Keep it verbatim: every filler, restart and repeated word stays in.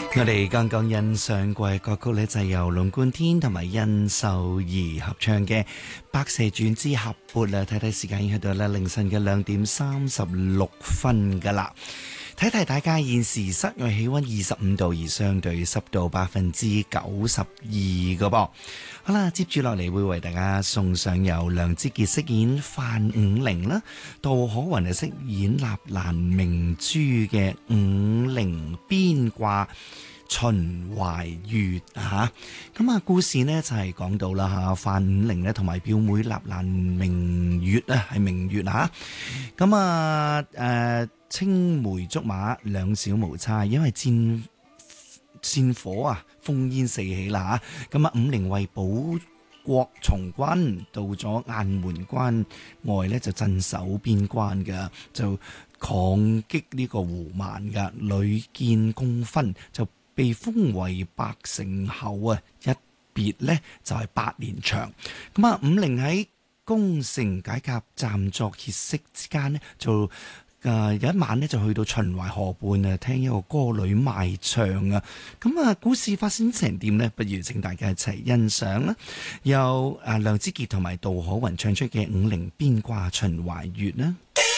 我哋剛剛欣賞過嘅歌曲呢，就係由龍貫天同埋殷秀儀合唱嘅《白蛇傳之俠撥》啦。睇睇時間已經去到咧凌晨嘅兩點三十六分噶啦。睇睇大家現時室外氣溫二十五度，而相對濕度百分之九十二個噃。好啦，接住落嚟會為大家送上由梁之傑飾演范五齡啦，杜可雲係飾演納蘭明珠嘅五齡邊掛秦懷月啊。咁啊，故事呢就係、是、講到啦吓，范五齡呢同埋表妹納蘭明月啊，係明月啊。咁啊，誒、呃。青梅竹馬兩小無猜，因為戰戰火啊，烽煙四起啦吓。咁啊，五齡為保國從軍，到咗雁門關外呢，就鎮守邊關嘅，就抗擊呢個胡蠻嘅，屢建功勳，就被封為百城侯啊。一別呢，就係、是、八年長。咁啊，五齡喺攻城解甲、暫作歇息之間呢，就誒、呃、有一晚呢，就去到秦淮河畔啊，聽一個歌女賣唱啊。咁啊，故事發生成點呢？不如請大家一齊欣賞啦。由誒梁之傑同埋杜可雲唱出嘅《五齡邊掛秦淮月》啦。